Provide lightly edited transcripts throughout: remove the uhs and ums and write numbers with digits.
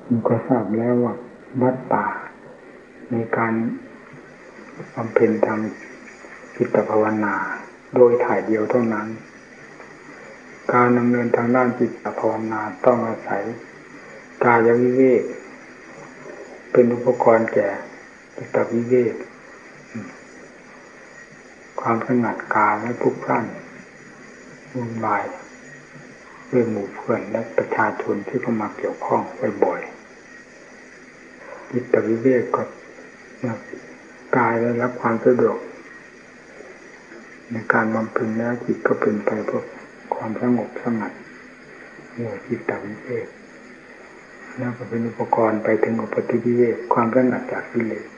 มันก็ทราบแล้วว่าวัดป่าในการบำเพ็ญทางจิตภาวนาโดยถ่ายเดียวเท่านั้นการดำเนินทางด้านจิตภาวนาต้องอาศัยกายวิเวกเป็นอุปกรณ์แก่จิตวิเวกความสงัดกายและพลุกพล่านวุ่นวายด้วยหมู่เพื่อนและประชาชนที่เข้ามาเกี่ยวข้องบ่อยๆจิตวิเวกก็กายได้รับความสะดวกในการบำเพ็ญแล้วจิตก็เป็นไปเพื่อความสงบสงัดเมื่อจิตวิเวกแล้วก็เป็นอุปกรณ์ไปถึงอุปธิวิเวกความสงัดจากกิเลส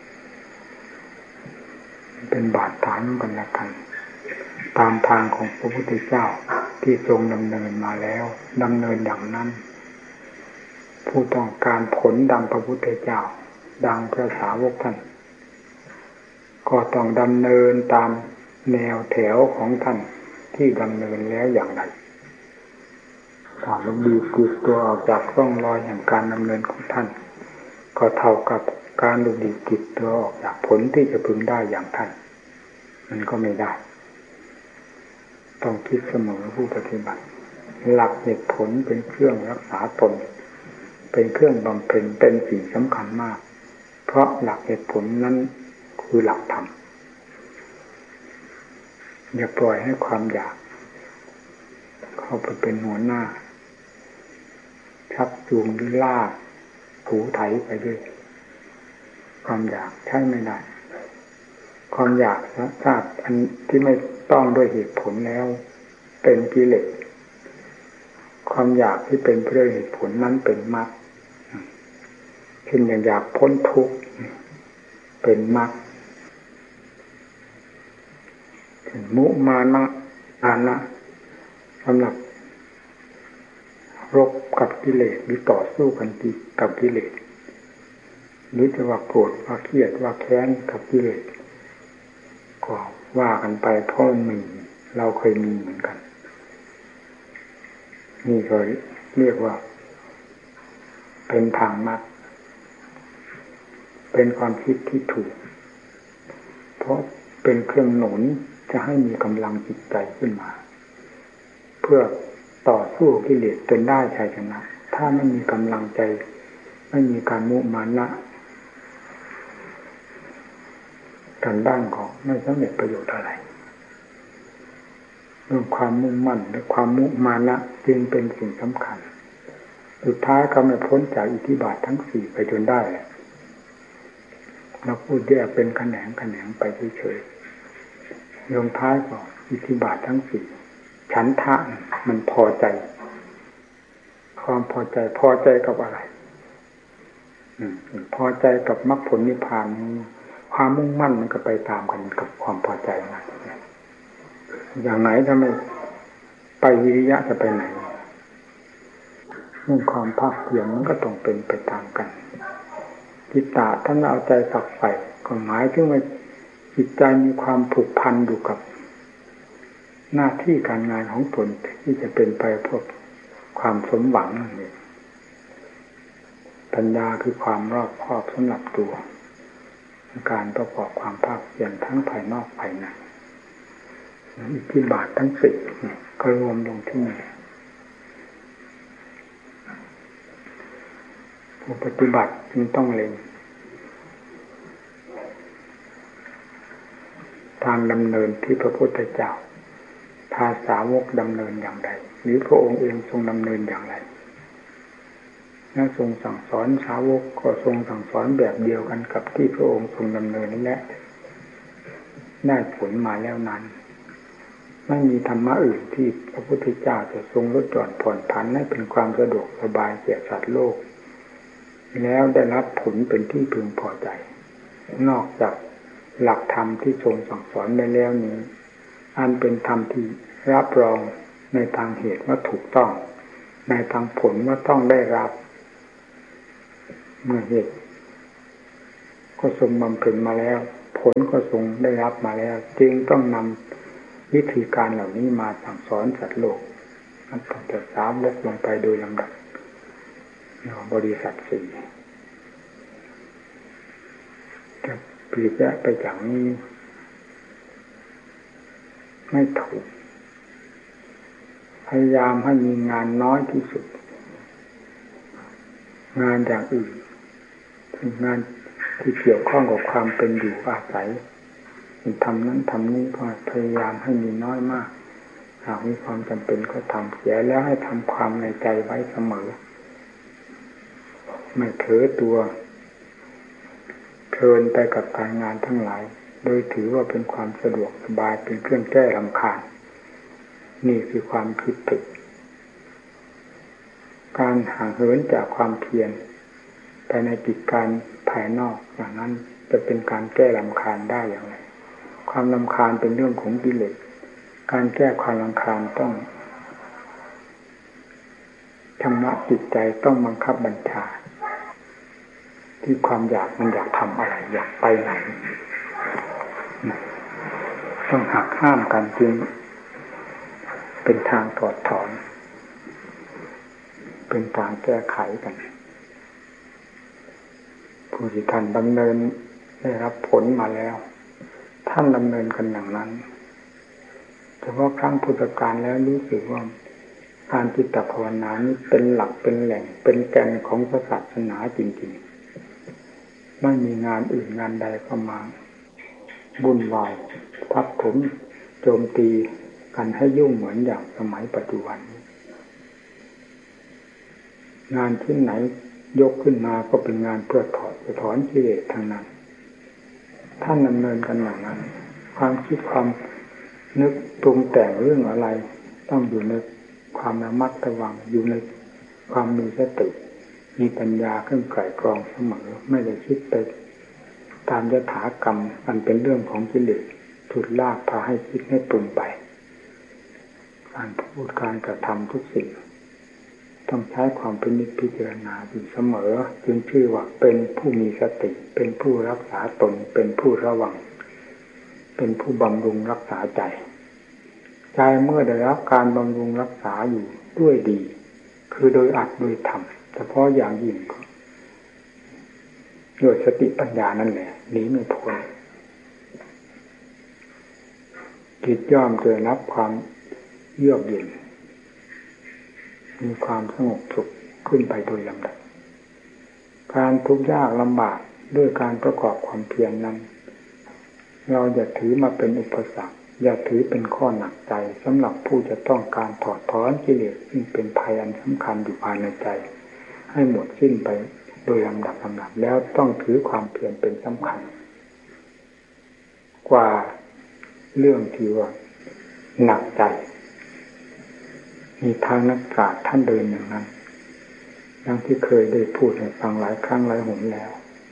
เป็นบาดฐานกันละกันตามทางของพระพุทธเจ้าที่ทรงดำเนินมาแล้วดำเนินอย่างนั้นผู้ต้องการผลดังพระพุทธเจ้าดังพระสาวกท่านก็ต้องดำเนินตามแนวแถวของท่านที่ดำเนินแล้วอย่างไรถ้าเราบีบกุดตัวออกจากร่องรอยแห่งการดำเนินของท่านก็เท่ากับการบีบกุดตัวออกจากผลที่จะพึงได้อย่างท่านมันก็ไม่ได้ต้องคิดเสมอผู้ปฏิบัติหลักเหตุผลเป็นเครื่องรักษาตนเป็นเครื่องบำเพ็ญเป็นสิ่งสำคัญมากเพราะหลักเหตุผลนั้นคือหลักธรรมอย่าปล่อยให้ความอยากเข้าไปเป็นหัวหน้าชักจูงหรือลากถูไถไปด้วยความอยากใช่ไม่ได้ความอยากถ้าอันที่ไม่ต้องด้วยเหตุผลแล้วเป็นกิเลสความอยากที่เป็นเพื่อเหตุผลนั้นเป็นมรรคเช่นอย่างอยากพ้นทุกข์เป็นมรรคมุมานะอานะสำหรับรบกับกิเลสหรือต่อสู้กันกับกิเลสหรือจะว่าโกรธว่าเครียดว่าแค้นกับกิเลสก็ว่ากันไปเพราะมีเราเคยมีเหมือนกันนี่ก็เรียกว่าเป็นทางมรรคเป็นความคิดที่ถูกเพราะเป็นเครื่องหนุนจะให้มีกำลังจิตใจขึ้นมาเพื่อต่อสู้กิเลสจนได้ชัยชนะถ้าไม่มีกำลังใจไม่มีการมุมานะการด้านของไม่สำเร็จประโยชน์อะไรเรื่องความมุ่งมั่นและความมุมานะจึงเป็นสิ่งสำคัญสุดท้ายก็ไม่พ้นจากอิทธิบาททั้งสี่ไปจนได้เราพูดแยกเป็นแขนงไปเฉยๆลงท้ายก็อิทธิบาททั้งสี่ฉันทะมันพอใจความพอใจกับอะไรพอใจกับมรรคผลนิพพานความมุ่งมั่นมันก็ไปตามกันกับความพอใจนะอย่างไหนถ้าไม่ไปวิริยะจะไปไหนเรื่องความภาคเพียรมันก็ต้องเป็นไปตามกันจิตตะท่านเอาใจฝักใฝ่ก็หมายถึงว่าจิตใจมีความผูกพันอยู่กับหน้าที่การงานของตนที่จะเป็นไปเพื่อความสมหวังนั่นเองปัญญาคือความรอบคอบสำหรับตัวการประกอบความภาคเพียรทั้งภายนอกภายในอิทธิบาททั้งสี่ก็รวมลงที่นี่ผู้ปฏิบัติจึงต้องเล็งทางดำเนินที่พระพุทธเจ้าพาสาวกดำเนินอย่างไรหรือพระองค์เองทรงดำเนินอย่างไรและทรงสั่งสอนสาวกก็ทรงสั่งสอนแบบเดียวกันกับที่พระองค์ทรงดำเนินนั่นแหละได้ผลมาแล้วนั้นไม่มีธรรมะอื่นที่พระพุทธเจ้าจะทรงลดหย่อนผ่อนผันให้เป็นความสะดวกสบายแก่สัตว์โลกแล้วได้รับผลเป็นที่พึงพอใจนอกจากหลักธรรมที่ทรงสั่งสอนได้แล้วนี้อันเป็นธรรมที่รับรองในทางเหตุว่าถูกต้องในทางผลว่าต้องได้รับเมื่อเหตุก็ทรงบำเพ็ญมาแล้วผลก็ทรงได้รับมาแล้วจึงต้องนำวิธีการเหล่านี้มาสั่งสอนสัตว์โลกมันต้องจะสาวกลงไปโดยลำดับบริษัทสี่จะปลีกแยกไปจากนี้ไม่ถูกพยายามให้มีงานน้อยที่สุดงานอย่างอื่นงานที่เกี่ยวข้องกับความเป็นอยู่อาศัยทำนั้นทำนี้ก็พยายามให้มีน้อยมากหากมีความจำเป็นก็ทำเสียแล้วให้ทำความในใจไว้เสมอไม่เผลอตัวเพลินไปกับการงานทั้งหลายโดยถือว่าเป็นความสะดวกสบายเป็นเครื่องแก้รำคาญนี่คือความผิดผิดการห่างเหินจากความเพียรไปในกิจการภายนอกอย่างนั้นจะเป็นการแก้รำคาญได้อย่างไรความรำคาญเป็นเรื่องของกิเลสการแก้ความรำคาญต้องชำระจิตใจต้องบังคับบัญชาที่ความอยากมันอยากทำอะไรอยากไปไหนต้องหักห้ามกันจึงเป็นทางถอดถอนเป็นทางแก้ไขกันผู้ที่ท่านดำเนินได้รับผลมาแล้วท่านดำเนินกันอย่างนั้นแต่ว่าครั้งพุทธกาลแล้วรู้สึกว่าการจิตภาวนานี้เป็นหลักเป็นแหล่งเป็นแก่นของศาสนาจริงๆไม่มีงานอื่นงานใดเข้ามาวุ่นวายทับถมโจมตีกันให้ยุ่งเหมือนอย่างสมัยปัจจุบันงานที่ไหนยกขึ้นมาก็เป็นงานเพื่อถอนกิเลสทางนั้นท่านดำเนินกันอย่างนั้นความคิดความนึกปรุงแต่งเรื่องอะไรต้องอยู่ในความระมัดระวังอยู่ในความมีสติมีปัญญาเครื่องไกร่กรองเสมอไม่ได้คิดไปตามยถากรรมอันเป็นเรื่องของกิเลสฉุดลากพาให้คิดให้ปรุงไปการพูดการกระทำทุกสิ่งต้องใช้ความเป็นนิจพิจารณาอยู่เสมอจึงชื่อว่าเป็นผู้มีสติเป็นผู้รักษาตนเป็นผู้ระวังเป็นผู้บำรุงรักษาใจใจเมื่อได้รับการบำรุงรักษาอยู่ด้วยดีคือโดยอัดโดยทำเฉพาะอย่างยิ่งก็โดยสติปัญญานั่นแหละหนีไม่พ้นจิตย่อมจะรับความเยือกเย็นมีความสงบสุขขึ้นไปโดยลำดับการทุกข์ยากลำบากด้วยการประกอบความเพียรนั้นเราอย่าถือมาเป็นอุปสรรคอย่าถือเป็นข้อหนักใจสำหรับผู้จะต้องการถอดถอนกิเลสซึ่งเป็นภัยอันสำคัญอยู่ภายในใจให้หมดสิ้นไปโดยลำดับแล้วต้องถือความเพียรเป็นสำคัญกว่าเรื่องที่ว่าหนักใจมีทางนักปราชญ์ท่านเดินอย่างนั้นดังที่เคยได้พูดให้ฟังหลายครั้งหลายหนแล้ว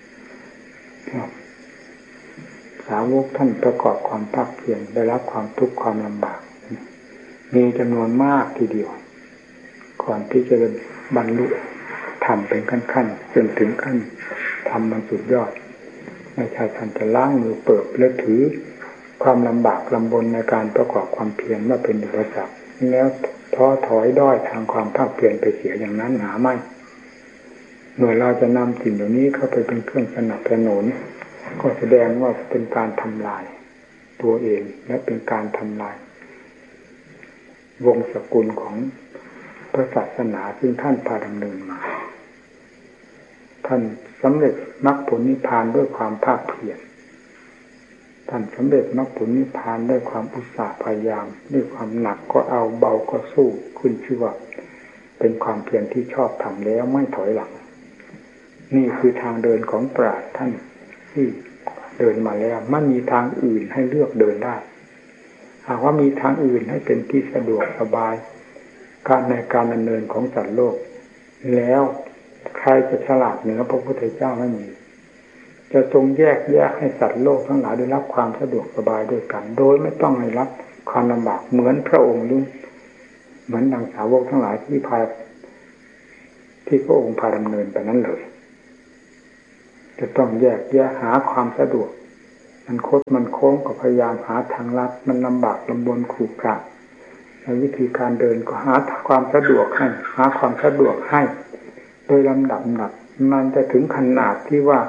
สาวกท่านประกอบความภาคเพียรได้รับความทุกข์ความลำบากมีจำนวนมากทีเดียวก่อนที่จะบรรลุธรรมเป็นขั้นๆจนถึงขั้นธรรมมันสุดยอดไม่ใช่ท่านจะล้างมือเปิบและถือความลำบากลำบนในการประกอบความเพียรว่าเป็นอุปสรรคแล้วท้อถอยด้อยทางความภาคเพียรไปเสียอย่างนั้นหาไม่เมื่อเราจะนำสิ่งเหล่านี้เข้าไปเป็นเครื่องสนับสนุนก็แสดงว่าเป็นการทำลายตัวเองและเป็นการทำลายวงศกุลของพระศาสนาซึ่งท่านพาดำเนินมาท่านสำเร็จมรรคผลนิพพานด้วยความภาคเพียรท่านสำเร็จมรรคผลนิพพานด้วยความอุตสาห์พยายามด้วยความหนักก็เอาเบาก็สู้ขึ้นชื่อว่าเป็นความเพียรที่ชอบทำแล้วไม่ถอยหลังนี่คือทางเดินของปราชญ์ท่านที่เดินมาแล้วไม่มีทางอื่นให้เลือกเดินได้หากว่ามีทางอื่นให้เป็นที่สะดวกสบายการในการดำเนินของสัตว์โลกแล้วใครจะฉลาดเหนือพระพุทธเจ้าไม่มีจะทรงแยกให้สัตว์โลกทั้งหลายได้รับความสะดวกสบายด้วยกันโดยไม่ต้องให้รับความลำบากเหมือนพระองค์หรือเหมือนดังสาวกทั้งหลายที่พระองค์พาดำเนินไปนั้นเลยจะต้องแยกหาความสะดวกมันคดมันโค้งก็พยายามหาทางลัดมันลำบากลำบนขรุขระในวิธีการเดินก็หาความสะดวกให้หาความสะดวกให้โดยลำดับมันจะถึงขนาดที่ว่า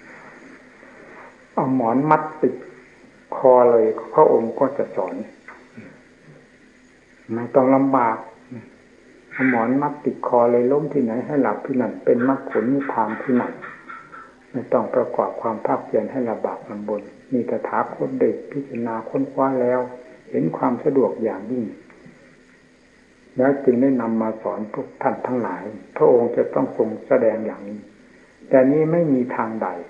เอาหมอนมัดติดคอเลยพระองค์ก็จะสอนไม่ต้องลำบากเอาหมอนมัดติดคอเลยล้มที่ไหนให้หลับที่นั่นเป็นมรรคผลนิพพานที่นั่นไม่ต้องประกอบความภาคเพียรให้ลำบากลำบนมีตถาคตได้พิจารณาค้นคว้าแล้วเห็นความสะดวกอย่างยิ่งแล้วจึงได้นำมาสอนทุกท่านทั้งหลายพระองค์จะต้องทรงแสดงอย่างนี้แต่นี้ไม่มีทางใด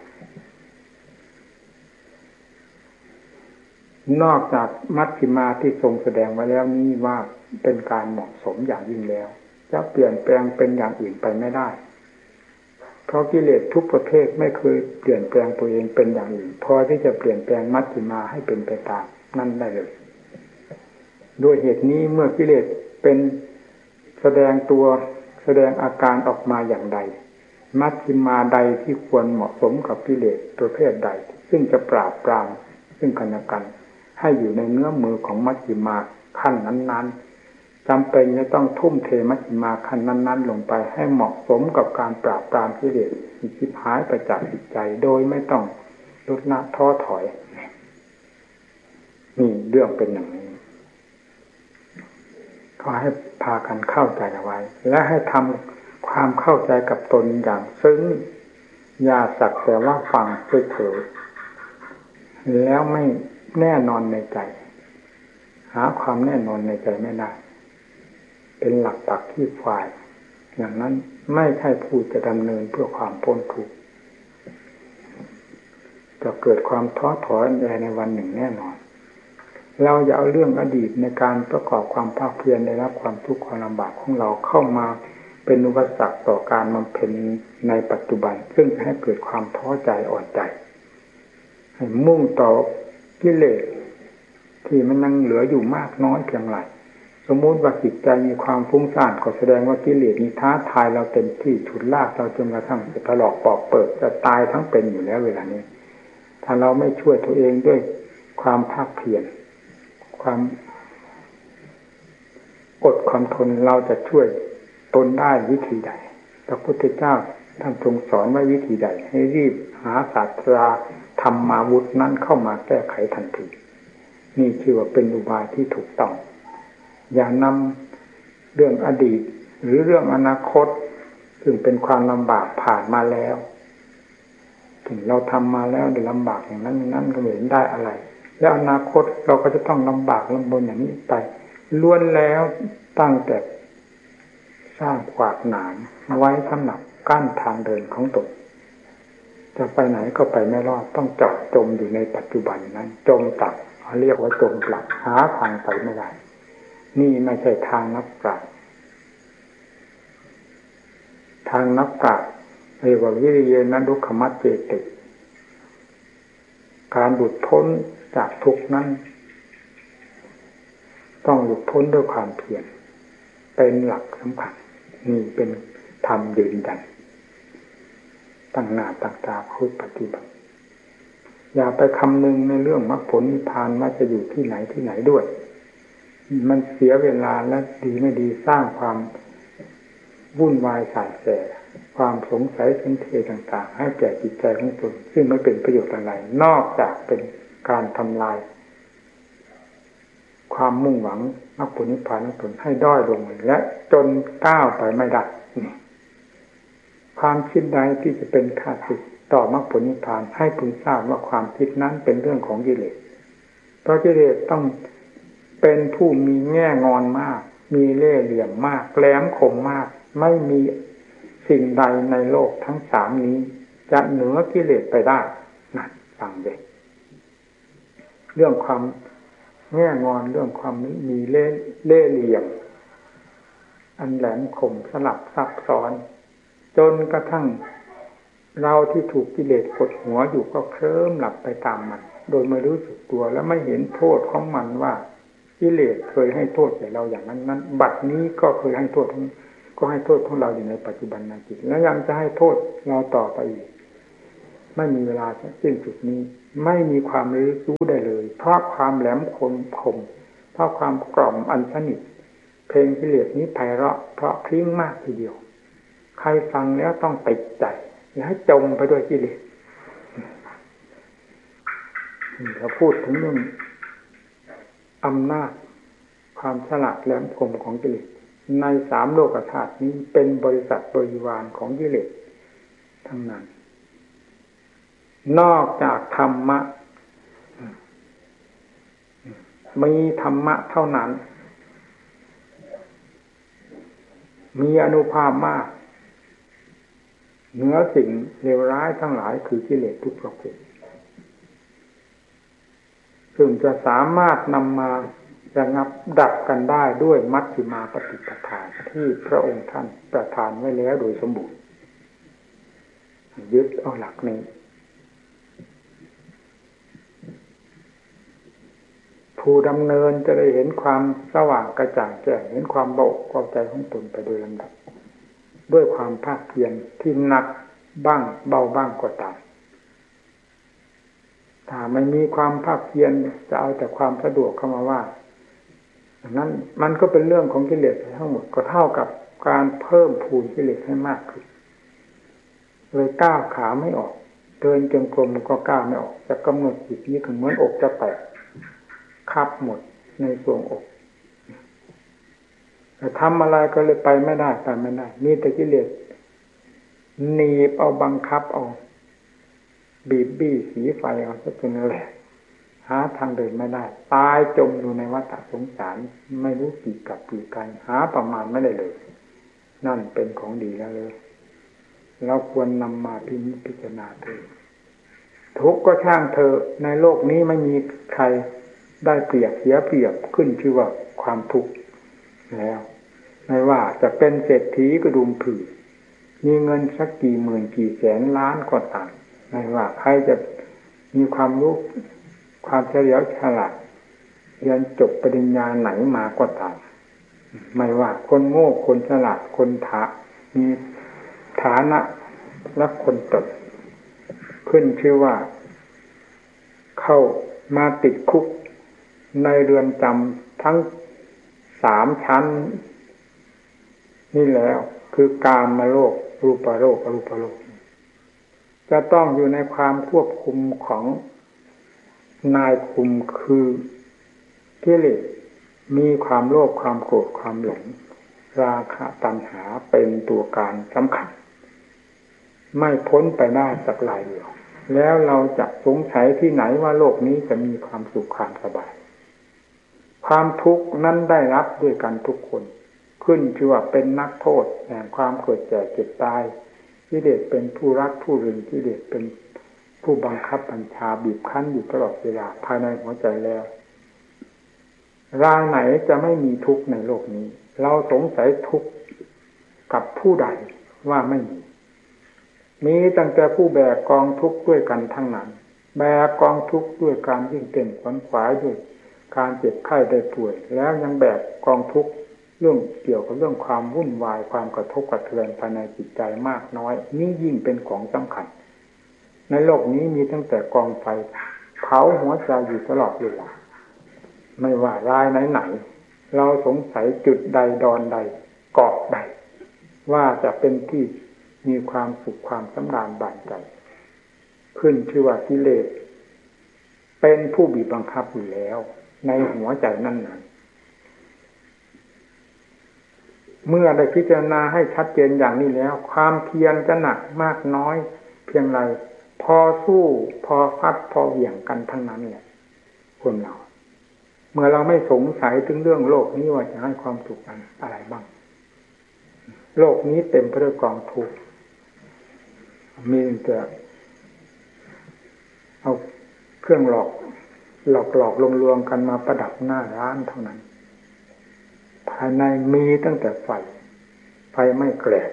นอกจากมัชฌิมาที่ทรงแสดงไว้แล้วนี้ว่าเป็นการเหมาะสมอย่างยิ่งแล้วจะเปลี่ยนแปลงเป็นอย่างอื่นไปไม่ได้เพราะกิเลสทุกประเภทไม่เคยเปลี่ยนแปลงตัวเองเป็นอย่างอื่นพอที่จะเปลี่ยนแปลงมัชฌิมาให้เป็นไปตามนั่นได้เลยด้วยเหตุนี้เมื่อกิเลสเป็นแสดงตัวแสดงอาการออกมาอย่างใดมัชฌิมาใดที่ควรเหมาะสมกับกิเลสประเภทใดซึ่งจะปราบปรามซึ่งกันและกันให้อยู่ในเงื้อมมือของมัชฌิมาขั้นนั้นๆจำเป็นจะต้องทุ่มเทมัชฌิมาขั้นนั้นๆลงไปให้เหมาะสมกับการปราบปรามกิเลสที่ชิบหายไปจากจิตใจโดยไม่ต้องลดละท้อถอยนี่เรื่องเป็นอย่างนี้ขอให้พากันเข้าใจเอาไว้และให้ทำความเข้าใจกับตนอย่างซึ้งอย่าสักแต่ว่าฟังเฉยๆแล้วไม่แน่นอนในใจหาความแน่นอนในใจไม่ได้เป็นหลักปักที่ฝ่ายอย่างนั้นไม่ใช่ผู้จะดำเนินเพื่อความพ้นทุกข์จะเกิดความท้อถอยในวันหนึ่งแน่นอนเราอย่าเอาเรื่องอดีตในการประกอบความภาคเพียรได้รับความทุกข์ความลำบากของเราเข้ามาเป็นอุปสรรคต่อการบำเพ็ญในปัจจุบันซึ่งให้เกิดความท้อใจอ่อนใจให้มุ่งต่อกิเลสที่มันยังเหลืออยู่มากน้อยเพียงไรสมมุติว่าจิตใจมีความฟุ้งซ่านก็แสดงว่ากิเลสนี้ท้าทายเราเต็มที่ฉุดลากเราจนกระทั่งจะถลอกปอกเปิดจะตายทั้งเป็นอยู่แล้วเวลานี้ถ้าเราไม่ช่วยตัวเองด้วยความภาคเพียรความอดความทนเราจะช่วยตนได้วิธีใดพระพุทธเจ้าท่านทรงสอนไว้วิธีใดให้รีบหาศาสตราธรรมาวุธนั้นเข้ามาแก้ไขทันทีนี่ชื่อว่าเป็นอุบายที่ถูกต้องอย่านำเรื่องอดีตหรือเรื่องอนาคตซึ่งเป็นความลำบากผ่านมาแล้วถึงเราทำมาแล้วได้ลำบากอย่างนั้นก็ไม่เห็นได้อะไรแล้วอนาคตเราก็จะต้องลำบากลำบนอย่างนี้ไปล้วนแล้วตั้งแต่สร้างขวากหนามไว้สำหรับกั้นทางเดินของตนจะไปไหนก็ไปไม่รอดต้องเจาะจมอยู่ในปัจจุบันนั้นจมตักเขาเรียกว่าจมปลักหาทางไปไม่ได้นี่ไม่ใช่ทางนักปราชญ์ทางนักปราชญ์เรียกว่าวิริยะดุขมัจเจติการหลุดพ้นจากทุกข์นั้นต้องหลุดพ้นด้วยความเพียรเป็นหลักสำคัญนี่เป็นธรรมยืนยันตั้งหน้าตั้งตาพูดปฏิบัติอย่าไปคำนึงในเรื่องมรรคผลนิพพานว่าจะอยู่ที่ไหนด้วยมันเสียเวลาและดีไม่ดีสร้างความวุ่นวายสายแสความสงสัยสันเทต่างๆให้แก่จิตใจของตนซึ่งไม่เป็นประโยชน์อะไรนอกจากเป็นการทำลายความมุ่งหวังมรรคผลนิพพานของตนให้ด้อยลงและจนก้าวไปไม่ได้ความคิดใดที่จะเป็นข้าศึกต่อมรรคผลนิพพานให้พึงทราบว่าความคิดนั้นเป็นเรื่องของกิเลสเพราะกิเลสต้องเป็นผู้มีแง่งอนมากมีเล่ห์เหลี่ยมมากแหลมคมมากไม่มีสิ่งใดในโลกทั้งสามนี้จะเหนือกิเลสไปได้นั่นฟังเด็กเรื่องความแง่งอนเรื่องความมีเล่ห์เหลี่ยมอันแหลมคมสลับซับซ้อนจนกระทั่งเราที่ถูกกิเลสกดหัวอยู่ก็เคลิ้มหลับไปตามมันโดยไม่รู้สึกตัวและไม่เห็นโทษของมันว่ากิเลสเคยให้โทษแก่เราอย่างนั้นบัดนี้ก็เคยให้โทษของเราอยู่ในปัจจุบันจิตแล้วยังจะให้โทษเราต่อไปอีกไม่มีเวลาสิ้นสุดนี้ไม่มีความรู้ได้เลยเพราะความแหลมคมเพราะความกล่อมอันสนิทเพลงกิเลสนี้ไพเราะเพราะพริ้งมากทีเดียวใครฟังแล้วต้องติดใจอย่าให้จมไปด้วยกิเลสเราพูดถึงเรื่องอำนาจความฉลาดแหลมคมของกิเลสในสามโลกธาตุนี้เป็นบริษัทบริวารของกิเลสทั้งนั้นนอกจากธรรมะมีธรรมะเท่านั้นมีอานุภาพมากเหนือสิ่งเลวร้ายทั้งหลายคือกิเลสทุกประเภทซึ่งจะสามารถนำมาระงับดับกันได้ด้วยมัชฌิมาปฏิปทาที่พระองค์ท่านประทานไว้แล้วโดยสมบูรณ์ยึดเอาหลักนี้ผู้ดำเนินจะได้เห็นความสว่างกระจ่างแจ้งเห็นความเบาอกใจของตนไปโดยลำดับด้วยความภาคเพียรที่หนักบ้างเบาบ้างก็ตามถ้าไม่มีความภาคเพียรจะเอาแต่ความสะดวกเข้ามาว่าดังนั้นมันก็เป็นเรื่องของกิเลสทั้งหมดก็เท่ากับการเพิ่มพูนกิเลสให้มากขึ้นเลยก้าวขาไม่ออกเดินจงกรมก็ก้าวไม่ออกจะกำหนดจิตนี้เหมือนอกจะแตกคับหมดในทรวงอกแต่ทำอะไรก็เลยไปไม่ได้มีแต่กิเลสหนีบเอาบังคับเอาบีบบี้สีไฟเอาซะจนแหลกหาทางเดินไม่ได้ตายจมอยู่ในวัฏสงสารไม่รู้กี่กับกี่กันหาประมาณไม่ได้เลยนั่นเป็นของดีแล้วเลยเราควรนำมาพิจารณาเถิดทุกข์ก็ช่างเถอะในโลกนี้ไม่มีใครได้เปรียบเสียเปรียบขึ้นชื่อว่าความทุกข์แล้วไม่ว่าจะเป็นเศรษฐีกระดุมผือมีเงินสักกี่หมื่นกี่แสนล้านก็ตามไม่ว่าใครจะมีความรู้ความเฉลียวฉลาดเรียนจบปริญญาไหนมาก็ตามไม่ว่าคนโง่คนฉลาดคนมีฐานะและคนตกขึ้นชื่อว่าเข้ามาติดคุกในเรือนจำทั้ง3 ชั้นนี่แล้วคือกามโลกรูปโลกอรูปโลกจะต้องอยู่ในความควบคุมของนายคุมคือกิเลสมีความโลภความโกรธความหลงราคะตัณหาเป็นตัวการสำคัญไม่พ้นไปได้สักรายเดียวแล้วเราจะสงสัยที่ไหนว่าโลกนี้จะมีความสุขความสบายความทุกข์นั้นได้รับด้วยกันทุกคนขึ้นชื่อว่าเป็นนักโทษแห่งความเกิดแก่เจ็บตายกิเลสเป็นผู้รักผู้รึงกิเลสเป็นผู้บังคับบัญชาบีบคั้นอยู่ตลอดเวลาภายในหัวใจแล้วรางไหนจะไม่มีทุกข์ในโลกนี้เราสงสัยทุกข์กับผู้ใดว่าไม่มีตั้งแต่ผู้แบกกองทุกข์ด้วยกันทั้งนั้นแบกกองทุกข์ด้วยการยิ่งเต้นขวนขวายด้วยการเจ็บไข้ได้ป่วยแล้วยังแบกกองทุกข์เรื่องเกี่ยวกับเรื่องความวุ่นวายความกระทบกระเทือนภายในจิตใจมากน้อยนี่ยิ่งเป็นของสำคัญในโลกนี้มีตั้งแต่กองไฟเผาหัวใจอยู่ตลอดเวลาไม่ว่ารายไหนๆเราสงสัยจุดใดดอนใดเกาะใดว่าจะเป็นที่มีความสุขความสำราญบานใจขึ้นชื่อว่ากิเลสเป็นผู้บีบบังคับอยู่แล้วในหัวใจนั่นเมื่อได้พิจารณาให้ชัดเจนอย่างนี้แล้วความเพียรจะหนักมากน้อยเพียงไรพอสู้พอฟัดพอเหวี่ยงกันทั้งนั้นแหละคนเราเมื่อเราไม่สงสัยถึงเรื่องโลกนี้ว่าจะให้ความสุขอะไรบ้างโลกนี้เต็มไปด้วยกองทุกข์มีแต่เอาเครื่องหลอกลวงกันมาประดับหน้าร้านเท่านั้นภายในมีตั้งแต่ไฟไม่แกลบ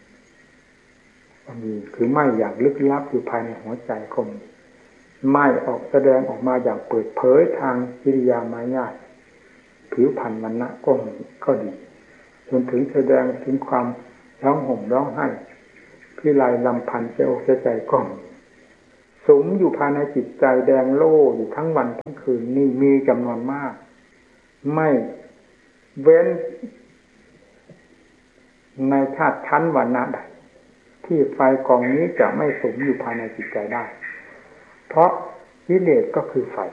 มีคือไหม้อย่างลึกลับอยู่ภายในหัวใจก็มีไหม้ออกแสดงออกมาอย่างเปิดเผยทางกิริยามารยาทผิวพรรณวรรณะก็ดีจนถึงแสดงถึงความร้องห่มร้องไห้พิไรลำพันธ์เสียอกเสียใจก็มีสุมอยู่ภายในจิตใจแดงโล่อยู่ทั้งวันทั้งคืนนี่มีจำนวนมากไม่เว้นในชาติชั้นวรรณะใดที่ไฟกองนี้จะไม่สุมอยู่ภายในจิตใจได้เพราะกิเลสก็คือไฟ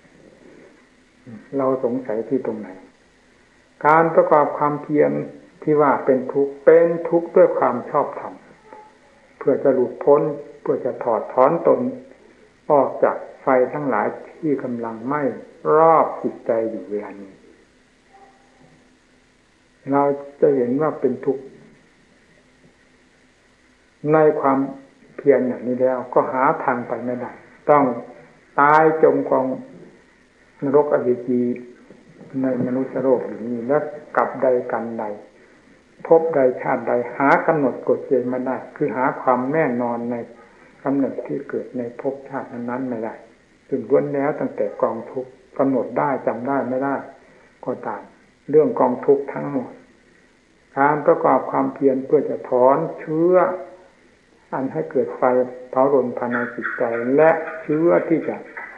เราสงสัยที่ตรงไหนการประกอบความเพียรที่ว่าเป็นทุกข์ด้วยความชอบธรรมเพื่อจะหลุดพ้นเพื่อจะถอดถอนตนออกจากไฟทั้งหลายที่กำลังไหม้รอบจิตใจอยู่เวลานี้เราจะเห็นว่าเป็นทุกข์ในความเพียรอย่างนี้แล้วก็หาทางไปไม่ได้ต้องตายจมกองนรกอเวจีในมนุษย์โลกอย่างนี้แล้วกับใดกันใดพบใดชาติใดหากำหนดกฎเกณฑ์ไม่ได้คือหาความแน่นอนในกำเนิดที่เกิดในภพชาตินั้นไม่ได้ถึงล้วนแล้วตั้งแต่กองทุกข์กำหนดได้จำได้ไม่ได้ก็ตามเรื่องกองทุกข์ทั้งหมดการประกอบความเพียรเพื่อจะถอนเชื้ออันให้เกิดไฟเผารนภายในจิตใจและเชื้อที่จะ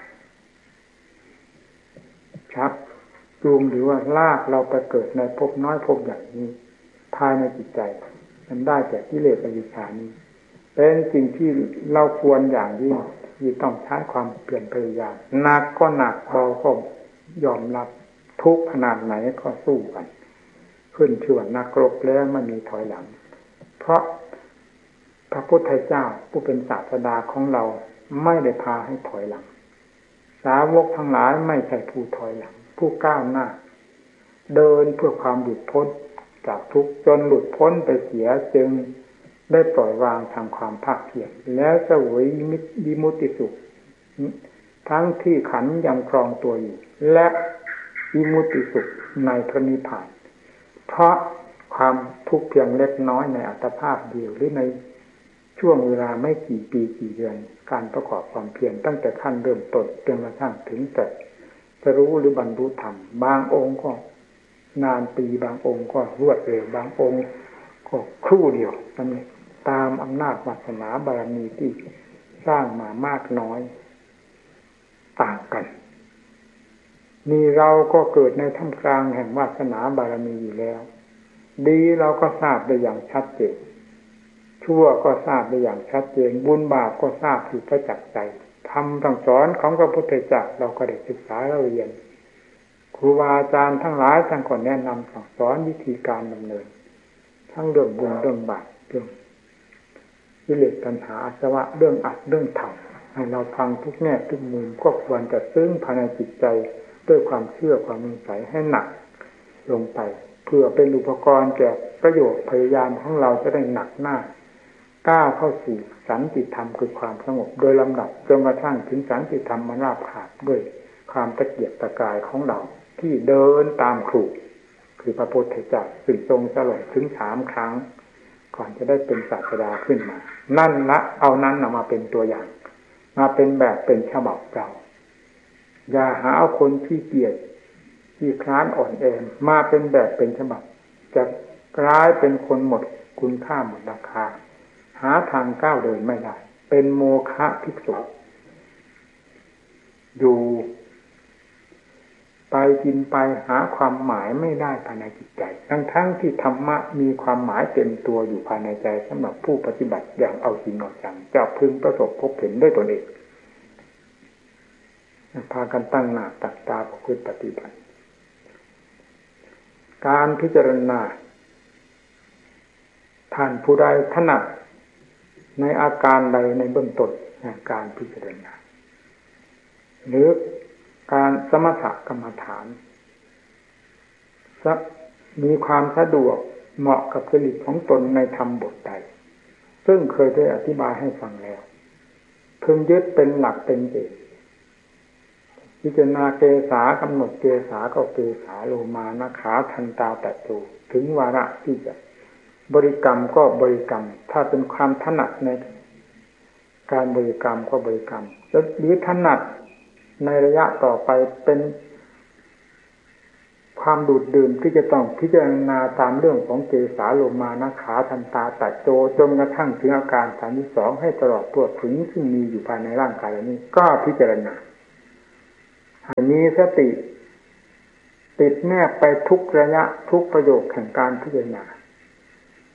ชักจูงหรือว่าลากเราไปเกิดในภพน้อยภพใหญ่นี้ภายในจิตใจมันได้จากกิเลสอวิชชานี้เป็นสิ่งที่เราควรอย่างยิ่งที่ต้องใช้ความเปลี่ยนพยายามหนักก็หนักเบาก็ยอมรับทุกขนาดไหนก็สู้กันขึ้นชื่อว่านักรบแล้วไม่มีถอยหลังเพราะพระพุทธเจ้าผู้เป็นศาสดาของเราไม่ได้พาให้ถอยหลังสาวกทั้งหลายไม่ใช่ผู้ถอยหลังผู้ก้าวหน้าเดินเพื่อความหลุดพ้นจากทุกข์จนหลุดพ้นไปเสียจึงได้ปล่อยวางทางความภาคเพียรแล้วเสวยวิมุตติสุขทั้งที่ขันธ์ยังครองตัวอยู่และวิมุตติสุขในพระนิพพานเพราะความทุกข์เพียงเล็กน้อยในอัตภาพเดียวหรือในช่วงเวลาไม่กี่ปีกี่เดือนการประกอบความเพียรตั้งแต่ขั้นเริ่มต้นจนกระทั่งถึงแต่จะรู้หรือบรรลุธรรมบางองค์ก็นานปีบางองค์ก็รวดเร็วบางองค์ก็ครู่เดียวตามอำนาจวาสนาบารมีที่สร้างมามากน้อยต่างกันนี่เราก็เกิดในท่ามกลางแห่งวาสนาบารมีอยู่แล้วดีเราก็ทราบได้อย่างชัดเจนชั่วก็ทราบได้อย่างชัดเจนบุญบาปก็ทราบอยู่ประจักษ์ใจธรรมคำสอนของพระพุทธเจ้าเราก็ได้ศึกษาเราเรียนครูบาอาจารย์ทั้งหลายท่านก็แนะนำสั่งสอนวิธีการดำเนินทั้งเรื่องบุญเรื่องบาปเรื่องกิเลสตัณหาอาสวะเรื่องอัดเรื่องทำให้เราฟังทุกแง่ทุกมุมก็ควรจะซึ้งภายในจิตใจด้วยความเชื่อความมั่นใจให้หนักลงไปเพื่อเป็นอุปกรณ์แก่ประโยชน์พยายามของเราจะได้หนักหน้าก้าวเข้าสู่สันติธรรมคือความสงบโดยลำดับจนกระทั่งถึงสันติธรรมมาราบขาดด้วยความตะเกียกตะกายของเราที่เดินตามครูคือพระพุทธเจ้าซึ่งทรงสลบถึง3 ครั้งก่อนจะได้เป็นศาสดาขึ้นมานั่นละเอานั้นมาเป็นตัวอย่างมาเป็นแบบเป็นฉบับเราอย่าหาเอาคนที่เกียจที่คร้านอ่อนแอมาเป็นแบบเป็นฉบับจะกลายเป็นคนหมดคุณค่าหมดราคาหาทางก้าวเดินไม่ได้เป็นโมฆะภิกษุอยู่ไปกินไปหาความหมายไม่ได้ภายในจิตใจทั้งที่ธรรมะมีความหมายเต็มตัวอยู่ภายในใจสำหรับผู้ปฏิบัติอย่างเอาจริงเอาจังจะพึงประสบพบเห็นด้วยตนเองพากันตั้งหน้าตักตาประพฤติปฏิบัติการพิจารณาท่านผู้ใดถนัดในอาการใดในเบื้องต้นการพิจารณาหรือการสมถกรรมฐานมีความสะดวกเหมาะกับจริตของตนในธรรมบทใดซึ่งเคยได้อธิบายให้ฟังแล้วพึงยึดเป็นหลักเป็นเกณฑ์พิจารณาเกสากำหนดเกสาก็เกสาโลมานะขาทันตาแตะตูถึงวาระที่จะบริกรรมก็บริกรรมถ้าเป็นความถนัดในการบริกรรมก็บริกรรมหรือถนัดในระยะต่อไปเป็นความดูดดื่มที่จะต้องพิจารณาตามเรื่องของเกสาโลมานะขาทันตาแตะโตจนกระทั่งถึงอาการ32ให้ตลอดตัวถึงซึ่งมีอยู่ภายในร่างกายนี้ก็พิจารณาให้มีสติติดแนบไปทุกระยะทุกประโยคแห่งการพิจารณา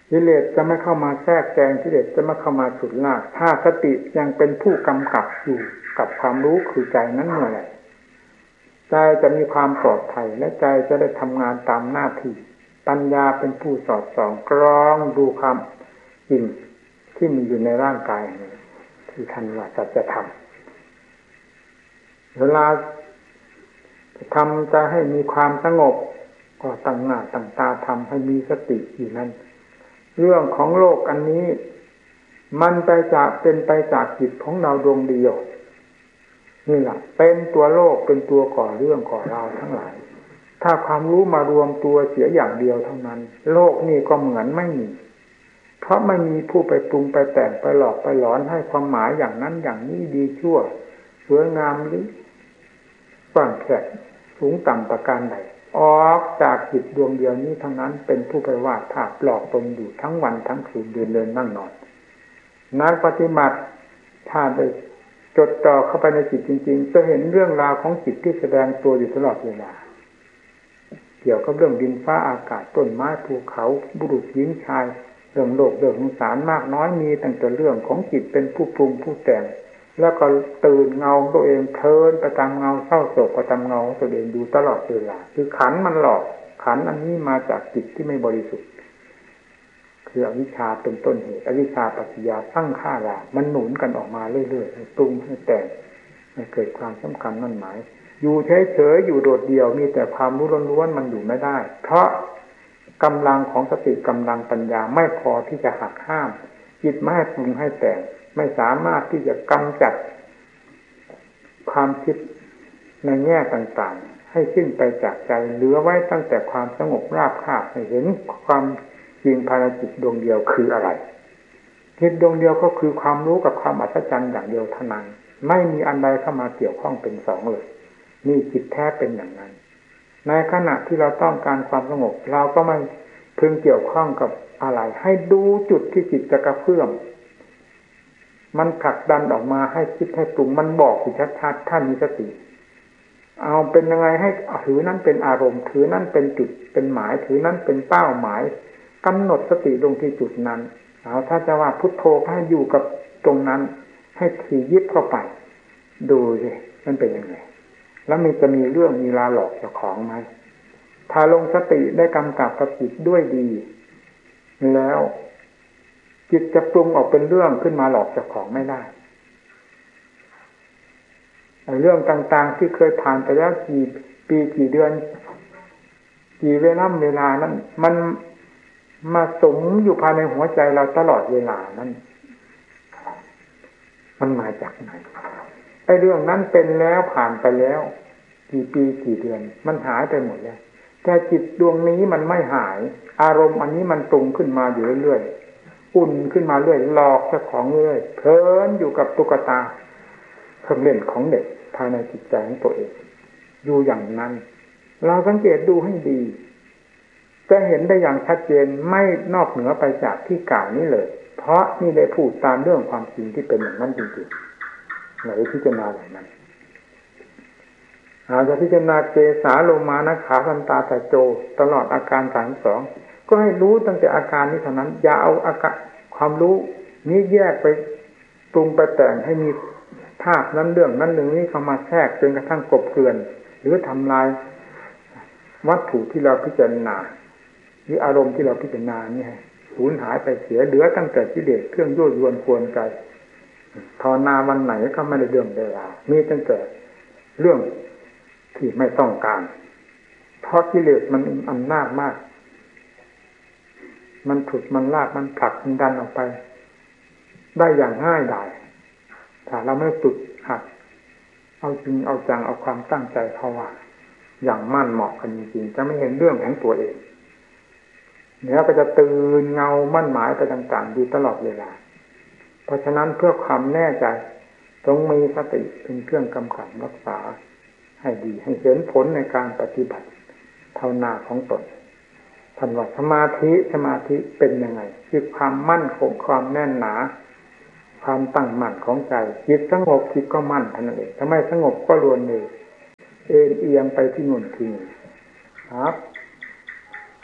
กิเลสจะไม่เข้ามาแทรกแซงกิเลสจะไม่เข้ามาฉุดลากถ้าสติยังเป็นผู้กำกับอยู่กับความรู้คือใจนั้นเมื่อไหร่ใจจะมีความปลอดภัยและใจจะได้ทำงานตามหน้าที่ปัญญาเป็นผู้สอดส่องกรองดูความจริงที่มีอยู่ในร่างกายนี้ที่ท่านว่าจะทำเวลาทำจะให้มีความสงบก็ตั้งหน้าตั้งตาทำให้มีสติอยู่นั้นเรื่องของโลกอันนี้มันเป็นไปจากจิตของเราดวงเดียวนี่แหละเป็นตัวโลกเป็นตัวก่อเรื่องก่อราวทั้งหลายถ้าความรู้มารวมตัวเสียอย่างเดียวเท่านั้นโลกนี้ก็เหมือนไม่มีเพราะไม่มีผู้ไปปรุงไปแต่งไปหลอกไปหลอนให้ความหมายอย่างนั้นอย่างนี้ดีชั่วสวยงามหรือกว้างแคบสูงต่ำประการใดออกจากจิตดวงเดียวนี้ทั้งนั้นเป็นผู้ไปวาดภาพหลอกตนอยู่ทั้งวันทั้งคืนเดินนั่งนอนนักปฏิบัติถ้าได้จดจ่อเข้าไปในจิตจริงๆจะเห็นเรื่องราวของจิตที่แสดงตัวอยู่ตลอดเวลาเกี่ยวกับเรื่องดินฟ้าอากาศต้นไม้ภูเขาบุรุษหญิงชายเรื่องโลกเรื่องสงสารมากน้อยมีตั้งแต่เรื่องของจิตเป็นผู้ปรุงผู้แต่งแล้วก็ตื่นเงาตัวเองเพลินไปตามเงาเศร้าโศกไปตามเงาตัวเองดูตลอดเวลาคือขันมันหลอกขันอันนี้มาจากจิตที่ไม่บริสุทธิ์คืออวิชชาเป็นต้นเหตุอวิชชาปัจจยาสร้างฆ่ารามันหนุนกันออกมาเรื่อยๆปรุงให้แต่งให้เกิดความสำคัญมั่นหมายอยู่เฉยๆอยู่โดดเดี่ยวมีแต่ความรู้ล้วนๆมันอยู่ไม่ได้เพราะกำลังของสติกำลังปัญญาไม่พอที่จะหักห้ามจิตไม่ให้ปรุงให้แต่งไม่สามารถที่จะกำจัดความคิดในแง่ต่างๆให้สิ้นไปจากใจเหลือไว้ตั้งแต่ความสงบราบคาบให้เห็นความจริงภายในจิตดวงเดียวคืออะไรจิตดวงเดียวก็คือความรู้กับความอัศจรรย์อย่างเดียวเท่านั้นไม่มีอันใดเข้ามาเกี่ยวข้องเป็นสองเลยนี่จิตแท้เป็นอย่างนั้นในขณะที่เราต้องการความสงบเราก็ไม่พึงเกี่ยวข้องกับอะไรให้ดูจุดที่จิตจะกระเพื่อมมันผลักดันออกมาให้คิดให้ปรุงมันบอกอยู่ชัดๆท่านมีสติเอาเป็นยังไงให้ถือนั้นเป็นอารมณ์ถือนั้นเป็นจุดเป็นหมายถือนั้นเป็นเป้าหมายกำหนดสติลงที่จุดนั้นเอาถ้าจะว่าพุทโธให้อยู่กับตรงนั้นให้ถี่ยิบเข้าไปดูสิมันเป็นยังไงแล้วมันจะมีเรื่องมีลาหลอกเจ้าของไหมถ้าลงสติได้กำกับกับจิตด้วยดีแล้วจิตจะปรุงออกเป็นเรื่องขึ้นมาหลอกเจ้าของไม่ได้เรื่องต่างๆที่เคยผ่านไปแล้วกี่ปีกี่เดือนกี่เวลานั้นมันมาสมอยู่ภายในหัวใจเราตลอดเวลานั้นมันมาจากไหนไอ้เรื่องนั้นเป็นแล้วผ่านไปแล้วกี่ปีกี่เดือนมันหายไปหมดแล้วแต่จิตดวงนี้มันไม่หายอารมณ์อันนี้มันปรุงขึ้นมาอยู่เรื่อยๆอุ่นขึ้นมาเรื่อยหลอกเจ้าของเรื่อยเพลินอยู่กับตุ๊กตาเครื่องเล่นของเด็กภายในจิตใจของตัวเองอยู่อย่างนั้นเราสังเกตดูให้ดีจะเห็นได้อย่างชัดเจนไม่นอกเหนือไปจากที่กล่าวนี้เลยเพราะนี่ได้พูดตามเรื่องความจริงที่เป็นอย่างนั้นจริงๆไหนพิจารณาอย่างนั้นอาจจะพิจารณาเกสาโลมานะขาทันตาตะโจตลอดอาการ32ก็ให้รู้ตั้งแต่อาการนี้เท่านั้นอย่าเอาอาการความรู้นี้แยกไปปรุงไปแต่งให้มีภาพนั้นเรื่องนั้นเรื่องนี้เข้ามาแทรกจนกระทั่งกบเกลื่อนหรือทำลายวัตถุที่เราพิจารณาหรืออารมณ์ที่เราพิจารณานี่สูญหายไปเสียเหลือตั้งแต่กิเลสเครื่องยั่วยวนกวนใจภาวนาวันไหนก็ไม่ได้เรื่องเวลามีตั้งแต่เรื่องที่ไม่ต้องการเพราะกิเลสมันอำนาจมากมันฉุดมันลากมันผลักมันดันออกไปได้อย่างง่ายดายถ้าเราไม่ฝึกหัดเอาจริงเอาจังเอาความตั้งใจเข้าว่าอย่างมั่นเหมาะกันจริงๆจะไม่เห็นเรื่องของตัวเองแล้วก็จะตื่นเงามั่นหมายไปต่างๆอยู่ตลอดเวลาเพราะฉะนั้นเพื่อความแน่ใจต้องมีสติเป็นเครื่องกำกับรักษาให้ดีให้เห็นผลในการปฏิบัติภาวนาของตนท่านว่าสมาธิเป็นยังไงคือความมั่นคงความแน่นหนาความตั้งมั่นของใจจิตสงบจิตก็มั่นท่านเองถ้าไม่สงบก็รวนเลยเอียงไปที่นู่นที่นี่ครับ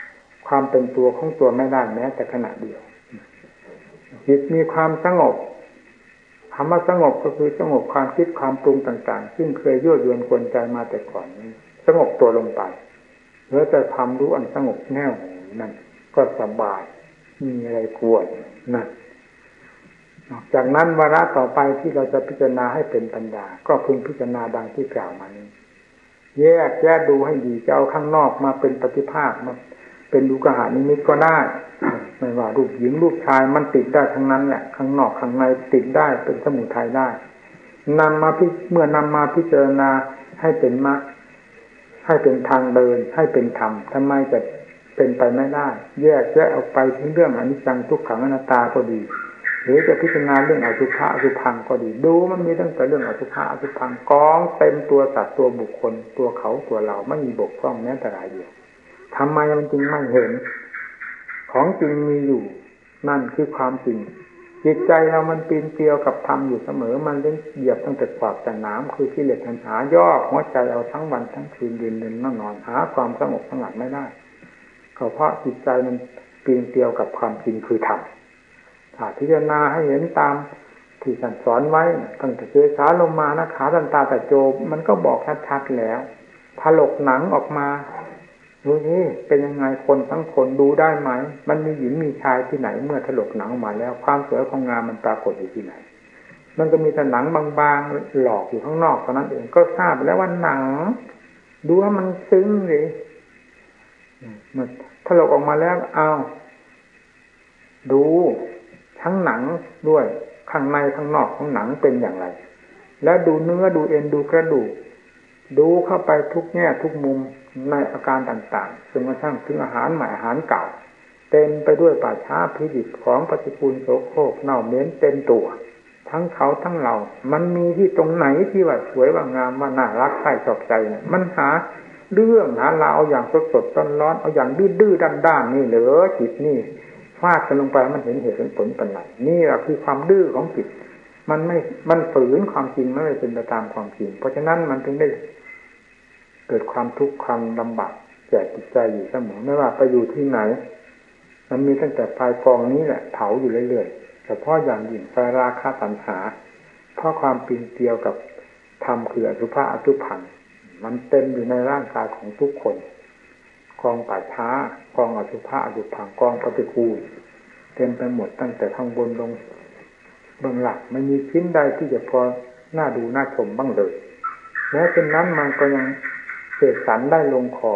ความเป็นตัวของตัวไม่ได้แม้แต่ขณะเดียวจิตมีความสงบคำว่าสงบก็คือสงบความคิดความปรุงต่างๆซึ่งเคยยั่วยวนกวนใจมาแต่ก่อนนี้สงบตัวลงไปเหลือแต่ความรู้อันสงบแน่วนั่นก็สบายมีอะไรกวนนั่นจากนั้นวาระต่อไปที่เราจะพิจารณาให้เป็นปัญญาก็พึงพิจารณาดังที่กล่าวมานี้แยกแยะดูให้ดีจะเอาข้างนอกมาเป็นปฏิภาคมาเป็นดูกหานิมิตก็ได้ไม่ว่ารูปหญิงรูปชายมันติดได้ทั้งนั้นแหละข้างนอกข้างในติดได้เป็นสมุทัยได้เมื่อนำมาพิจารณาให้เป็นมรรคให้เป็นทางเดินให้เป็นธรรมทำไมจะเป็นไปไม่ได้แยกแยะออกไปถึงเรื่องอนิจจังทุกขังอนัตตาก็ดีหรือจะพิจารณาเรื่องอสุภะอสุภังก็ดีดูมันมีตั้งแต่เรื่องอสุภะอสุภังกองเต็มตัวสัตว์ตัวบุคคลตัวเขาตัวเราไม่มีบกพร่องแม้แต่รายเดียวทำไมมันจึงไม่เห็นของจริงมีอยู่นั่นคือความจริงจิตใจเรามันปีนเกลียวกับธรรมอยู่เสมอมันเล่นเหยียบตั้งแต่กวาดแต่น้ำคือกิเลสตัณหาย่อหัวใจเอาทั้งวันทั้งคืนยืนเดินนั่งนอนหาความสงบสงัดไม่ได้ก็เพราะจิตใจมันปีนเกลียวกับความจริงคือธรรมถ้าพิจารณาให้เห็นตามที่ท่านสอนไว้ตั้งแต่เจสาลงมานะขาตันตาแต่โจมันก็บอกชัดๆแล้วถลกหนังออกมาดูนี่เป็นยังไงคนทั้งคนดูได้ไหมมันมีหญิงมีชายที่ไหนเมื่อถลกหนังออกมาแล้วความสวยความงามมันปรากฏอยู่ที่ไหนมันก็มีแต่หนังบางๆหลอกอยู่ข้างนอกเท่านั้นเองก็ทราบแล้วว่าหนังดูว่ามันซึ้งเลยมันถลกออกมาแล้วอ้าวดูทั้งหนังด้วยข้างในข้างนอกของหนังเป็นอย่างไรแล้วดูเนื้อดูเอ็นดูกระดูกดูเข้าไปทุกแง่ทุกมุมในอาการต่างๆจนกระทั่งถึงอาหารใหม่อาหารเก่าเต็มไปด้วยป่าช้าพิจิตรของปฏิกูลโสโครกเน่าเหม็นเต็มตัวทั้งเขาทั้งเรามันมีที่ตรงไหนที่ว่าสวยว่างามว่าน่ารักใคร่ชอบใจเนี่ยมันหาเรื่องหาเราเอาอย่างสดๆร้อนๆเอาอย่างดื้อๆด้านๆนี่เหรอจิตนี่ฟาดกันลงไปมันเห็นเหตุเห็นผลปัญญานี่แหละคือความดื้อของจิตมันฝืนความจริงไม่เป็นไปตามความจริงเพราะฉะนั้นมันถึงได้เกิดความทุกข์ความลำบากแก่จิตใจอยู่เสมอไม่ว่าไปอยู่ที่ไหนมันมีตั้งแต่ไฟกองนี้แหละเผาอยู่เรื่อยๆแต่เพราะอย่างยิ่งไฟราคะตัณหาเพราะความปีนเกลียวกับธรรมคืออสุภะอสุภังมันเต็มอยู่ในร่างกายของทุกคนกองป่าช้ากองอสุภะอสุภังกองปฏิกูลเต็มไปหมดตั้งแต่ข้างบนลงเบื้องหลังไม่มีชิ้นใดที่จะพอน่าดูน่าชมบ้างเลยแม้เช่นนั้นมันก็ยังเสกสรรได้ลงคอ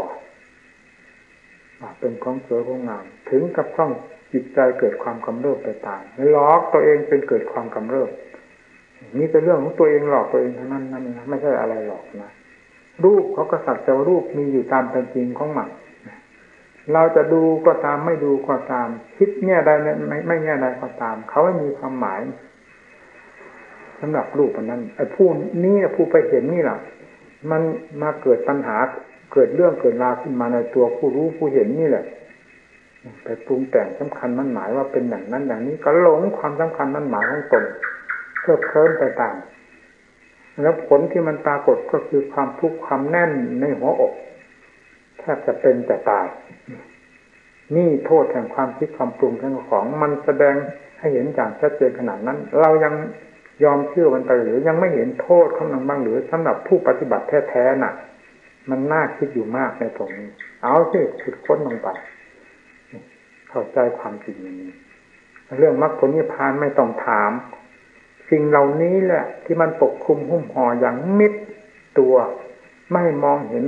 เป็นของสวยของงามถึงกับต้องจิตใจเกิดความกำเริบไปตามหลอกตัวเองเป็นเกิดความกำเริบนี่เป็นเรื่องของตัวเองหลอกตัวเองเท่านั้นนั่นนะไม่ใช่อะไรหรอกนะรูปเขาก็สักแต่ว่ารูปมีอยู่ตามเป็นจริงของมันเราจะดูก็ตามไม่ดูก็ตามคิดแง่ใดไม่แง่ใดก็ตามเขาไม่มีความหมายสำหรับรูปนั้นไอ้ผู้นี้ผู้ไปเห็นนี่แหละมันมาเกิดปัญหาเกิดเรื่องเกิดราวขึ้นมาในตัวผู้รู้ผู้เห็นนี่แหละไปปรุงแต่งสำคัญมันหมายว่าเป็นอย่างนั้นอย่างนี้ก็หลงความสำคัญมันหมายของตนเพื่อเพิ่มไปตามแล้วผลที่มันปรากฏก็คือความทุกข์ความแน่นในหัวอกแทบจะเป็นแต่ตายนี่โทษแห่งความคิดความปรุงทั้งของมันแสดงให้เห็นอย่างชัดเจนขนาดนั้นเรายังยอมเชื่อมันไปหรือยังไม่เห็นโทษของมันบ้างหรือสำหรับผู้ปฏิบัติแท้ๆน่ะมันน่าคิดอยู่มากในตรงนี้เอาสิขุดค้นลงไปเข้าใจความจริงอย่างนี้เรื่องมรรคผลนิพพานไม่ต้องถามสิ่งเหล่านี้แหละที่มันปกคลุมหุ้มห่ออย่างมิดตัวไม่มองเห็น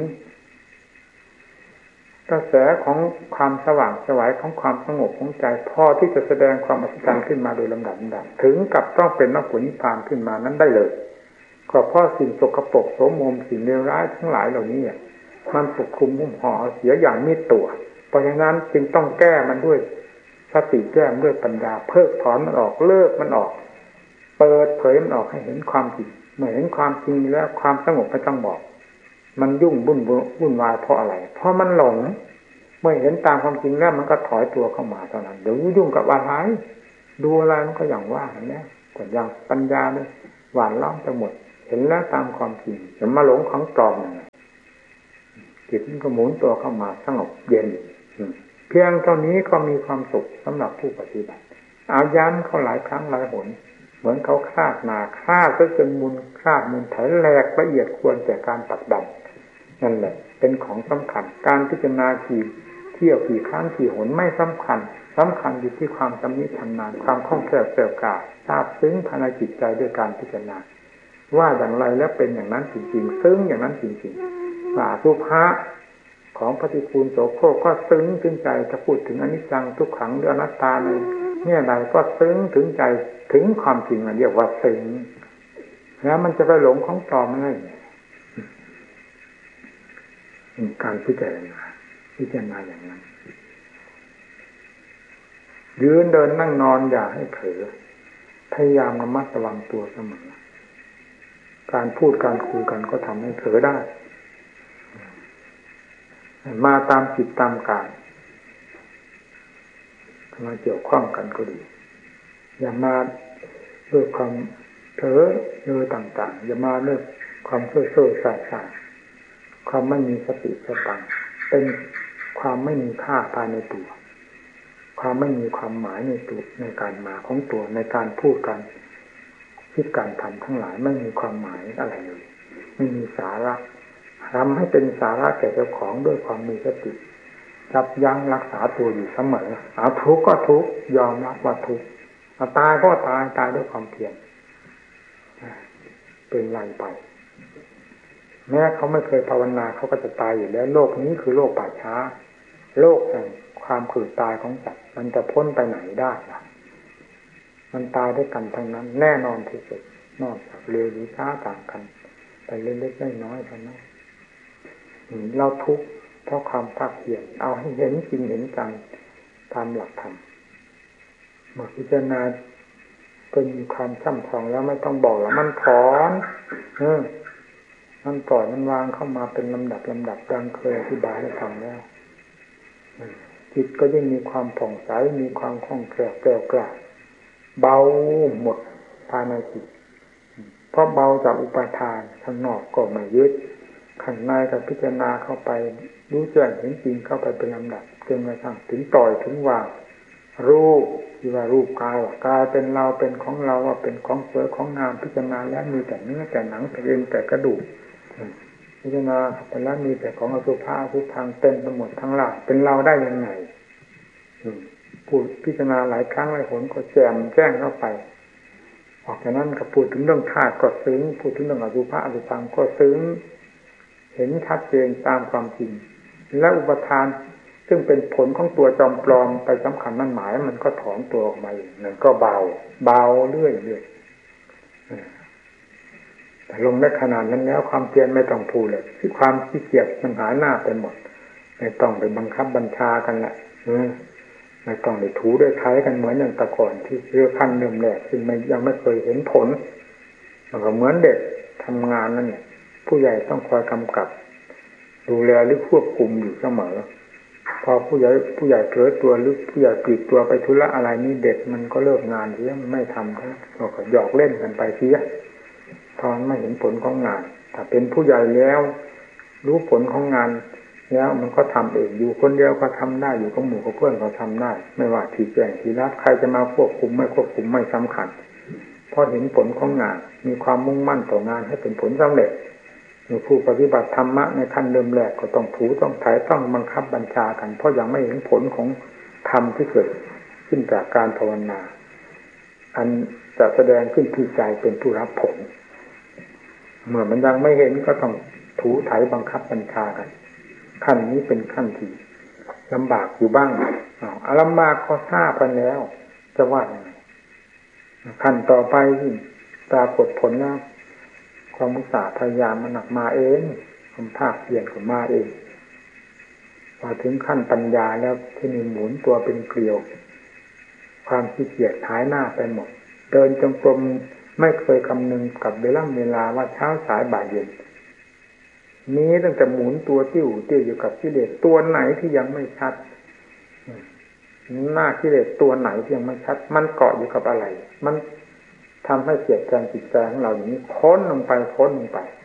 กระแสของความสว่างไสวของความสงบของใจพอที่จะแสดงความอัศจรรย์ขึ้นมาโดยลำดับถึงกับต้องเป็นมรรคผลนิพพานขึ้นมานั้นได้เลยก็เพราะสิ่งสกปรกโสมมสิ่งเลวร้ายทั้งหลายเหล่านี้มันปกคลุมหุ้มห่อเสียอย่างมิดตัวเพราะฉะนั้นจึงต้องแก้มันด้วยสติแก้มันด้วยปัญญาเพิกถอนมันออกเลิกมันออกเปิดเผยมันออกให้เห็นความจริงเมื่อเห็นความจริงแล้วความสงบไม่ต้องบอกมันยุ่งวุ่นวายเพราะอะไรเพราะมันหลงเมื่อเห็นตามความจริงแล้วมันก็ถอยตัวเข้ามาเท่านั้นเดี๋ยวยุ่งกับอะไรดูอะไรมันก็อย่างว่าอย่างนี้แต่อย่างปัญญาเนี่ยหวานล้อมไปหมดเห็นแล้วตามความจริงจะมาหลงของปลอมจิตมันก็หมุนตัวเข้ามาสงบเย็นเพียงเท่านี้ก็มีความสุขสำหรับผู้ปฏิบัติเอาย้ำเขาหลายครั้งหลายหนเหมือนเขาคาดนาคาดจนมูลคาดมูลไถแหลกละเอียดควรแก่การปักดำนั่นแหละเป็นของสำคัญการพิจารณาเที่ยวกี่ครั้งกี่หนไม่สำคัญอยู่ที่ความชำนิชำนาญความคล่องแคล่วแกล้วกล้าทราบซึ้งภายในจิตใจด้วยการพิจารณาว่าอย่างไรแล้วเป็นอย่างนั้นจริงๆซึ้งอย่างนั้นจริงๆว่าสุภาของปฏิกูลโสโครกก็ซึ้งถึงใจถ้าพูดถึงอนิจจังทุกขังหรืออนัตตาในเนี่ยใดก็ซึ้งถึงใจถึงความจริงเรียกว่าซึ้งแล้วมันจะไปหลงของปลอมไม่ได้การพิจารณาอย่างนั้นยืนเดินนั่งนอนอย่าให้เผลอพยายามระมัดระวังตัวเสมอการพูดการคุยกันก็ทำให้เผลอได้มาตามจิตตามกายมาเกี่ยวข้องกันก็ดีอย่ามาด้วยความเผลอเลยต่างๆอย่ามาด้วยความเซ่อๆสายๆความไม่มีสติสตังเป็นความไม่มีค่าภายในตัวความไม่มีความหมายในตัวในการมาของตัวในการพูดกันคิดการทำทั้งหลายไม่มีความหมายอะไรเลยไม่มีสาระทำให้เป็นสาระแก่เจ้าของด้วยความมีสติยับยั้งรักษาตัวอยู่เสมอเอาทุกข์ก็ทุกข์ยอมรับว่าทุกข์ตายก็ตายด้วยความเพียรเป็นไรไปแม้เขาไม่เคยภาวนาเขาก็จะตายอยู่แล้วโลกนี้คือโลกป่าช้าโลกแห่งความเกิดตายของสัตว์มันจะพ้นไปไหนได้ล่ะมันตายด้วยกันทั้งนั้นแน่นอนที่สุดนอกจากเร็วหรือช้าต่างกันไปเล็กๆน้อยๆเท่านั้นเราทุกข์เพราะความภาคเพียรเอาให้เห็นจริงเห็นจังตามหลักธรรมเมื่อพิจารณาจนมีความช่ำชองแล้วไม่ต้องบอกแล้วมันถอนมันปล่อยมันวางเข้ามาเป็นลำดับดังเคยอธิบายให้ฟังแล้วจิตก็ยิ่งมีความผ่องใสมีความคล่องแคล่วแกล้วกล้าเบาหมดภายในจิตเพราะเบาจากอุปาทานข้างนอกก็ไม่ยึดข้างในก็พิจารณาเข้าไปรู้แจ้งเห็นจริงเข้าไปเป็นลำดับจนกระทั่งถึงปล่อยถึงวางรูปที่ว่ารูปกายว่ากายเป็นเราเป็นของเราว่าเป็นของสวยของงามพิจารณาแล้วมีแต่เนื้อแต่หนังแต่เอ็นแต่กระดูกพิจารณาไปแล้วมีแต่ของอสุภะอสุพังเต็มไปหมดทั้งหลายเป็นเราได้ยังไงพูดพิจารณาหลายครั้งหลายหนก็แจ่มแจ้งเข้าไปออกจากนั้นก็พูดถึงเรื่องธาตุก็ซึ้งพูดถึงเรื่องอสุภะอสุพังก็ซึ้งเห็นชัดเจนตามความจริงและอุปทานซึ่งเป็นผลของตัวจอมปลอมไปสำคัญมั่นหมายมันก็ถอนตัวออกมาเองนั่นก็เบาเรื่อยแต่ลงได้ขนาดนั้นแล้วความเพียรไม่ต้องพูดเลยที่ความขี้เกียจมันหายหน้าไปหมดไม่ต้องไปบังคับบัญชากันแหละไม่ต้องไปถูด้วยไถกันเหมือนอย่างแต่ก่อนที่เรือขั้นเริ่มแรกซึ่งยังไม่เคยเห็นผลมันก็เหมือนเด็กทำงานนั่นเนี่ยผู้ใหญ่ต้องคอยกำกับดูแลหรือควบคุมอยู่เสมอพอผู้ใหญ่เผลอตัวหรือผู้ใหญ่ปลีกตัวไปธุระอะไรนี่เด็กมันก็เลิกงานเสียไม่ทำก็หยอกเล่นกันไปเสียตอนไม่เห็นผลของงานถ้าเป็นผู้ใหญ่แล้วรู้ผลของงานแล้วมันก็ทำเองอยู่คนเดียวก็ทำได้อยู่กับหมู่กับเพื่อนก็ทำได้ไม่ว่าที่แจ้งที่รับใครจะมาควบคุมไม่สำคัญพอเห็นผลของงานมีความมุ่งมั่นต่องานให้เป็นผลสำเร็จผู้ปฏิบัติธรรมะในขั้นเริ่มแรกก็ต้องถูต้องไถต้องบังคับบัญชากันเพราะยังไม่เห็นผลของธรรมที่เกิดขึ้นจากการภาวนาอันจะแสดงขึ้นที่ใจเป็นผู้รับผลเมื่อมันยังไม่เห็นก็ต้องถูไถบังคับบัญชากันขั้นนี้เป็นขั้นที่ลำบากอยู่บ้างลำบากก็ทราบกันแล้วจะว่าอย่างไรขั้นต่อไปที่ปรากฏผลนะความอุตสาห์พยายามมันหนักมาเองความภาคเพียรก็มาเองพอถึงขั้นปัญญาแล้วที่นี่หมุนตัวเป็นเกลียวความขี้เกียจหายหน้าไปหมดเดินจงกรมไม่เคยคำนึงกับเวลาว่าเช้าสายบ่ายเย็นนี้ตั้งแต่หมุนตัวติ้วอยู่กับกิเลสตัวไหนที่ยังไม่ชัดหน้ากิเลสตัวไหนที่ยังไม่ชัดมันเกาะอยู่กับอะไรมันทำให้เสียดแทงจิตใจของเราอย่างนี้ค้นลงไป